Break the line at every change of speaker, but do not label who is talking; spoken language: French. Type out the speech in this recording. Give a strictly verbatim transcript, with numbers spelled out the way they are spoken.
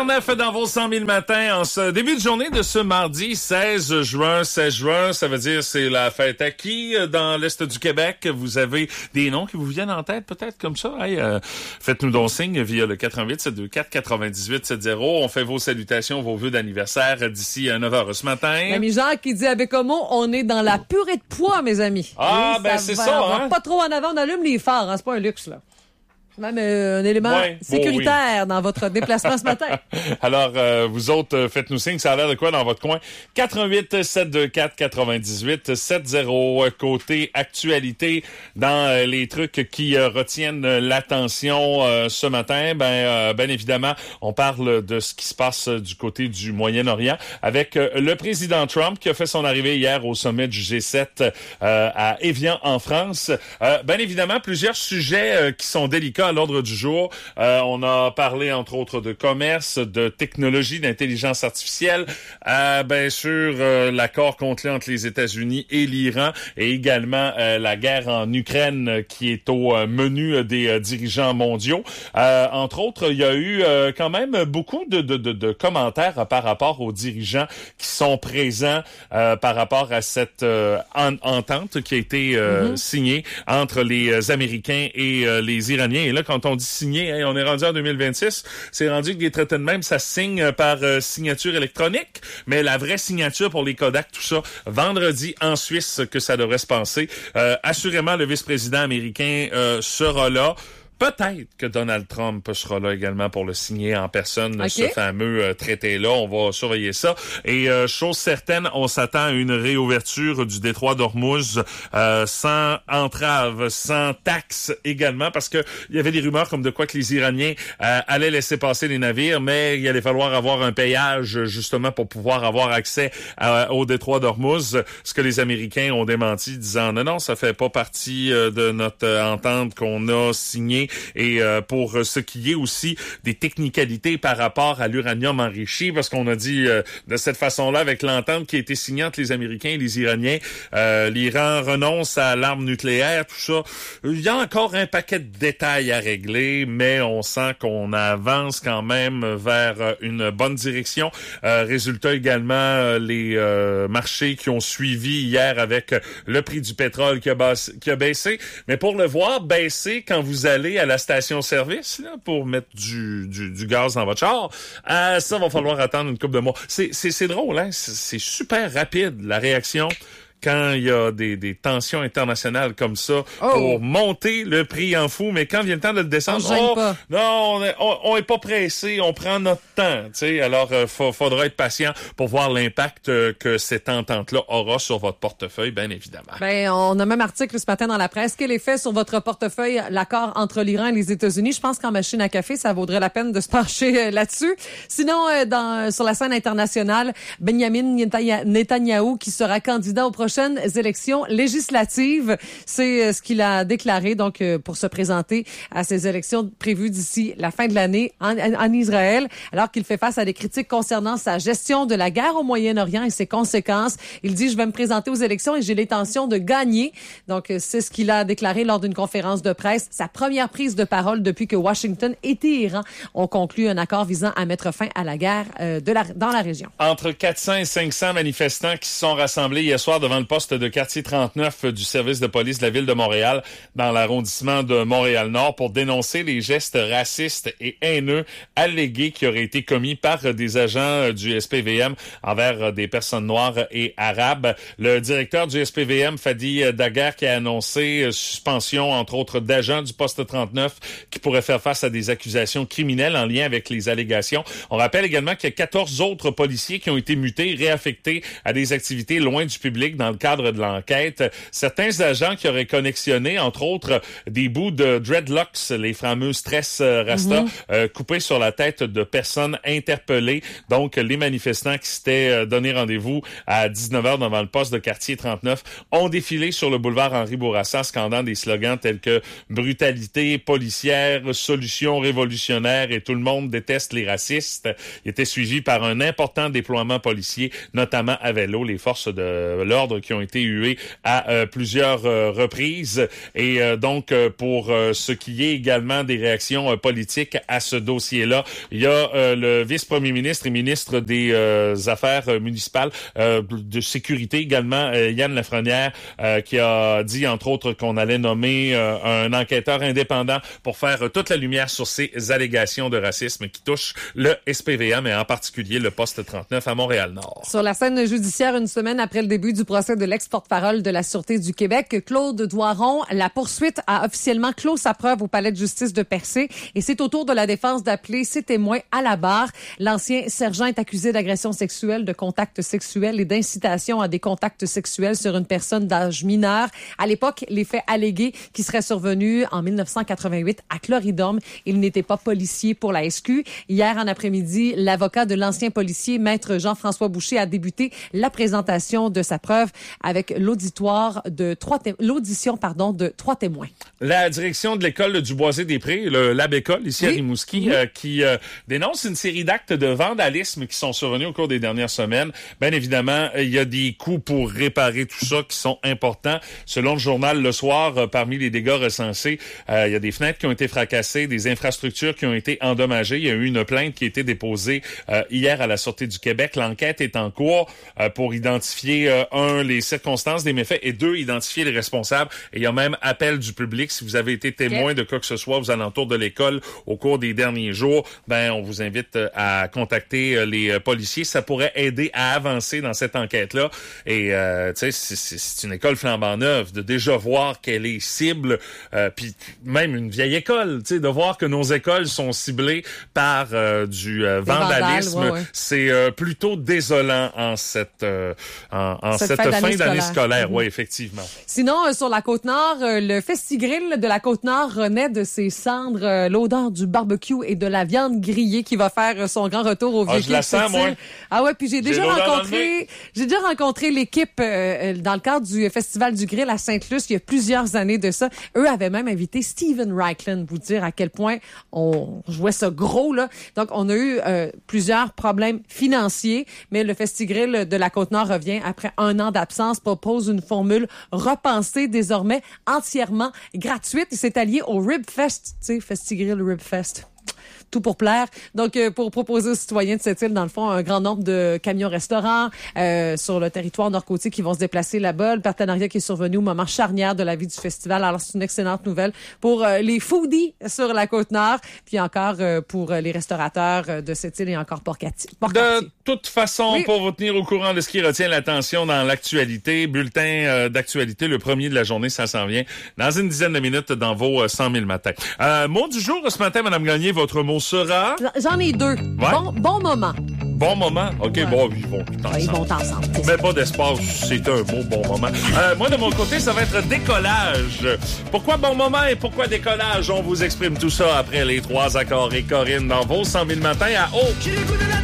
heures neuf dans vos cent mille matins en ce début de journée de ce mardi seize juin. seize juin, ça veut dire c'est la fête à qui dans l'Est du Québec? Vous avez des noms qui vous viennent en tête peut-être comme ça? Hey, euh, faites-nous donc signe via le quatre un huit, sept deux quatre, quatre-huit sept zéro. On fait vos salutations, vos vœux d'anniversaire d'ici à neuf heures ce matin.
L'ami Jacques qui dit avec Como, on est dans la purée de pois, mes amis.
Ah,
oui,
ben
ça
c'est
va,
ça,
on
hein?
va pas trop en avant, on allume les phares, hein, c'est pas un luxe, là. Même euh, un élément
ouais,
sécuritaire
bon, oui.
dans votre déplacement ce matin.
Alors, euh, vous autres, euh, faites-nous signe, ça a l'air de quoi dans votre coin? quatre un huit, sept deux quatre, quatre-huit sept zéro. Côté actualité, dans euh, les trucs qui euh, retiennent l'attention euh, ce matin, ben, euh, ben évidemment, on parle de ce qui se passe du côté du Moyen-Orient avec euh, le président Trump qui a fait son arrivée hier au sommet du G sept euh, à Évian en France. Euh, ben évidemment, plusieurs sujets euh, qui sont délicats à l'ordre du jour. Euh, on a parlé, entre autres, de commerce, de technologie, d'intelligence artificielle, euh, bien sûr, euh, l'accord conclu entre les États-Unis et l'Iran, et également euh, la guerre en Ukraine euh, qui est au euh, menu des euh, dirigeants mondiaux. Euh, entre autres, il y a eu euh, quand même beaucoup de, de, de, de commentaires euh, par rapport aux dirigeants qui sont présents euh, par rapport à cette euh, en- entente qui a été euh, mm-hmm. signée entre les Américains et euh, les Iraniens. Et là, quand on dit signer, hey, on est rendu en deux mille vingt-six, c'est rendu que des traités de même, ça signe par euh, signature électronique, mais la vraie signature pour les Kodak, tout ça, vendredi en Suisse que ça devrait se passer. Euh, assurément, le vice-président américain euh, sera là. Peut-être que Donald Trump sera là également pour le signer en personne, okay. ce fameux euh, traité-là. On va surveiller ça. Et euh, chose certaine, on s'attend à une réouverture du détroit d'Ormuz euh, sans entrave, sans taxe également, parce que il y avait des rumeurs comme de quoi que les Iraniens euh, allaient laisser passer les navires, mais il allait falloir avoir un payage justement pour pouvoir avoir accès à, au détroit d'Ormuz, ce que les Américains ont démenti, disant non, non, ça fait pas partie euh, de notre euh, entente qu'on a signée. Et euh, pour ce qui est aussi des technicalités par rapport à l'uranium enrichi, parce qu'on a dit euh, de cette façon-là, avec l'entente qui a été signée entre les Américains et les Iraniens, euh, l'Iran renonce à l'arme nucléaire, tout ça. Il y a encore un paquet de détails à régler, mais on sent qu'on avance quand même vers une bonne direction. Euh, résultat également, euh, les euh, marchés qui ont suivi hier avec le prix du pétrole qui a, baissé, qui a baissé. Mais pour le voir baisser quand vous allez à la station-service là, pour mettre du, du, du gaz dans votre char, euh, ça va falloir attendre une couple de mois. C'est, c'est, c'est drôle, hein? C'est, c'est super rapide, la réaction. Quand il y a des, des tensions internationales comme ça, oh. pour monter le prix en fou, mais quand vient le temps de le descendre,
on
oh,
pas.
non, on est, on, on est pas pressé, on prend notre temps, tu sais. Alors, euh, fa- faudra être patient pour voir l'impact euh, que cette entente-là aura sur votre portefeuille, bien évidemment.
Ben, on a même article ce matin dans la presse. Quel effet sur votre portefeuille l'accord entre l'Iran et les États-Unis? Je pense qu'en machine à café, ça vaudrait la peine de se pencher euh, là-dessus. Sinon, euh, dans, sur la scène internationale, Benjamin Netanyahou qui sera candidat au prochain prochaines élections législatives. C'est ce qu'il a déclaré donc pour se présenter à ces élections prévues d'ici la fin de l'année en, en Israël, alors qu'il fait face à des critiques concernant sa gestion de la guerre au Moyen-Orient et ses conséquences. Il dit « Je vais me présenter aux élections et j'ai l'intention de gagner ». Donc, c'est ce qu'il a déclaré lors d'une conférence de presse. Sa première prise de parole depuis que Washington et Téhéran ont conclu un accord visant à mettre fin à la guerre euh, de la, dans la région.
Entre quatre cents et cinq cents manifestants qui se sont rassemblés hier soir devant le poste de quartier trente-neuf du service de police de la ville de Montréal dans l'arrondissement de Montréal-Nord pour dénoncer les gestes racistes et haineux allégués qui auraient été commis par des agents du S P V M envers des personnes noires et arabes. Le directeur du S P V M, Fadi Daguerre, qui a annoncé suspension, entre autres, d'agents du poste trente-neuf qui pourraient faire face à des accusations criminelles en lien avec les allégations. On rappelle également qu'il y a quatorze autres policiers qui ont été mutés, réaffectés à des activités loin du public dans le cadre de l'enquête. Certains agents qui auraient connexionné, entre autres, des bouts de dreadlocks, les fameux stress rasta, mm-hmm. euh, coupés sur la tête de personnes interpellées. Donc, les manifestants qui s'étaient donné rendez-vous à dix-neuf heures devant le poste de quartier trente-neuf ont défilé sur le boulevard Henri Bourassa, scandant des slogans tels que « brutalité policière, solution révolutionnaire et tout le monde déteste les racistes ». Il était suivi par un important déploiement policier, notamment à vélo. Les forces de l'ordre qui ont été hués à euh, plusieurs euh, reprises. Et euh, donc, euh, pour euh, ce qui est également des réactions euh, politiques à ce dossier-là, il y a euh, le vice-premier ministre et ministre des euh, Affaires euh, municipales, euh, de sécurité également, euh, Yann Lafrenière, euh, qui a dit, entre autres, qu'on allait nommer euh, un enquêteur indépendant pour faire euh, toute la lumière sur ces allégations de racisme qui touchent le S P V A, mais en particulier le poste trente-neuf à Montréal-Nord.
Sur la scène judiciaire, une semaine après le début du procès de l'ex-porte-parole de la Sûreté du Québec, Claude Doiron, la poursuite a officiellement clos sa preuve au palais de justice de Percé et c'est au tour de la défense d'appeler ses témoins à la barre. L'ancien sergent est accusé d'agression sexuelle, de contact sexuel et d'incitation à des contacts sexuels sur une personne d'âge mineur. À l'époque, les faits allégués qui seraient survenus en dix-neuf cent quatre-vingt-huit à Cloridome. Il n'était pas policier pour la S Q. Hier en après-midi, l'avocat de l'ancien policier, maître Jean-François Boucher, a débuté la présentation de sa preuve avec l'auditoire de trois té- l'audition pardon de trois témoins.
La direction de l'école du Boisé-des-Prés, le Lab-École, ici oui. à Rimouski, oui. euh, qui euh, dénonce une série d'actes de vandalisme qui sont survenus au cours des dernières semaines. Bien évidemment, il y a des coûts pour réparer tout ça qui sont importants. Selon le journal Le Soir, euh, parmi les dégâts recensés, euh, il y a des fenêtres qui ont été fracassées, des infrastructures qui ont été endommagées. Il y a eu une plainte qui a été déposée euh, hier à la Sûreté du Québec. L'enquête est en cours euh, pour identifier, euh, un, les circonstances des méfaits et deux, identifier les responsables. Et il y a même appel du public. Si vous avez été témoin okay. de quoi que ce soit aux alentours de l'école au cours des derniers jours, ben on vous invite à contacter les policiers. Ça pourrait aider à avancer dans cette enquête-là. Et euh, tu sais, c'est, c'est une école flambant neuve. De déjà voir qu'elle est cible, euh, puis même une vieille école, tu sais, de voir que nos écoles sont ciblées par euh, du euh, vandalisme,
vandales, ouais, ouais.
c'est euh, plutôt désolant en cette euh, en, en cette, cette fin d'année, d'année scolaire. scolaire. Mm-hmm. Oui, effectivement.
Sinon, euh, sur la Côte-Nord, euh, le Festigrill de la Côte-Nord renaît de ses cendres, euh, l'odeur du barbecue et de la viande grillée qui va faire euh, son grand retour au vieux.
Ah, je la sens, moi.
Ah ouais, puis j'ai, j'ai déjà rencontré, j'ai déjà rencontré l'équipe euh, dans le cadre du Festival du Grill à Sainte-Luce il y a plusieurs années de ça. Eux avaient même invité Steven Reichland, vous dire à quel point on jouait ça gros là. Donc on a eu euh, plusieurs problèmes financiers, mais le Festigrill de la Côte-Nord revient après un an d'absence, propose une formule repensée désormais entièrement gratuite. Il s'est allié au Rib Fest, tu sais, Festigrill Rib Fest. Tout pour plaire. Donc, euh, pour proposer aux citoyens de cette île, dans le fond, un grand nombre de camions-restaurants euh, sur le territoire nord-côtier qui vont se déplacer là-bas. Le partenariat qui est survenu au moment charnière de la vie du festival. Alors, c'est une excellente nouvelle pour euh, les foodies sur la Côte-Nord, puis encore euh, pour euh, les restaurateurs euh, de cette île et encore Port-Cartier.
De toute façon, oui. pour vous tenir au courant de ce qui retient l'attention dans l'actualité, bulletin euh, d'actualité, le premier de la journée, ça s'en vient dans une dizaine de minutes dans vos euh, cent mille matins. Euh, mot du jour ce matin, Madame Gagné, votre mot sera?
J'en ai deux. Ouais. Bon, bon moment.
Bon moment? OK, ouais. bon, ils vont ensemble.
Ouais, ils vont ensemble.
Mais pas d'espace, c'est un mot bon moment. Euh, moi, de mon côté, ça va être décollage. Pourquoi bon moment et pourquoi décollage? On vous exprime tout ça après les trois accords et Corinne dans vos cent mille matins à haut.